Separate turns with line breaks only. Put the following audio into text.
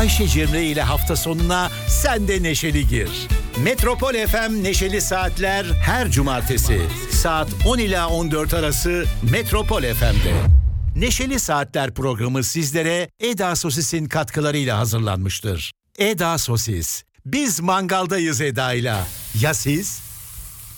Ayşe Cemre ile hafta sonuna sen de neşeli gir. Metropol FM Neşeli Saatler her cumartesi saat 10 ila 14 arası Metropol FM'de. Neşeli Saatler programı sizlere Eda Sosis'in katkılarıyla hazırlanmıştır. Eda Sosis. Biz mangaldayız Eda'yla. Ya siz?